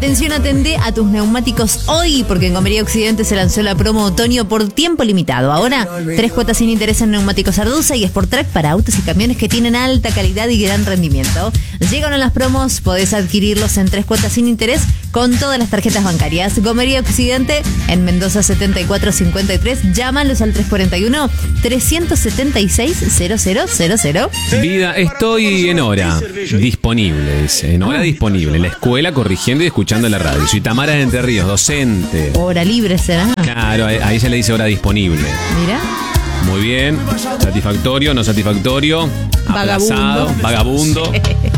Atención, atendé a tus neumáticos hoy, porque en Gomería Occidente se lanzó la promo otoño por tiempo limitado. Ahora, 3 cuotas sin interés en neumáticos Arduza y Sportrack para autos y camiones que tienen alta calidad y gran rendimiento. Llegaron las promos, podés adquirirlos en 3 cuotas sin interés con todas las tarjetas bancarias. Gomería Occidente, en Mendoza 7453. Llámalos al 341-376-0000. Vida, estoy en hora disponible, dice. En hora disponible. En la escuela, corrigiendo y escuchando la radio. Soy Tamara de Entre Ríos, docente. Hora libre será. Claro, a ella le dice hora disponible. Mira. Muy bien. Satisfactorio, no satisfactorio. Vagabundo. Aplazado, vagabundo.